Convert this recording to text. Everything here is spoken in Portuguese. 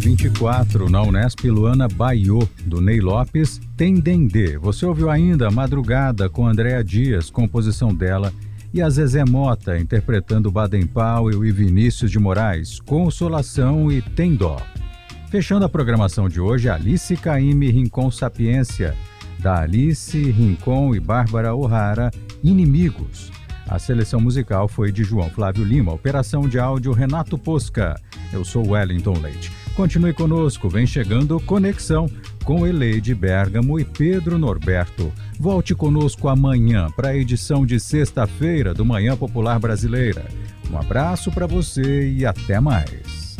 2024, na Unesp Luana Baiô, do Ney Lopes, tem Dendê. Você ouviu ainda Madrugada com Andréa Dias, composição dela, e a Zezé Mota interpretando Baden Powell e Vinícius de Moraes, Consolação e Tem Dó. Fechando a programação de hoje, Alice Caymmi Rincon Sapiência, da Alice, Rincon e Bárbara O'Hara, Inimigos. A seleção musical foi de João Flávio Lima, operação de áudio Renato Posca. Eu sou Wellington Leite. Continue conosco, vem chegando Conexão com Eleide Bergamo e Pedro Norberto. Volte conosco amanhã para a edição de sexta-feira do Manhã Popular Brasileira. Um abraço para você e até mais.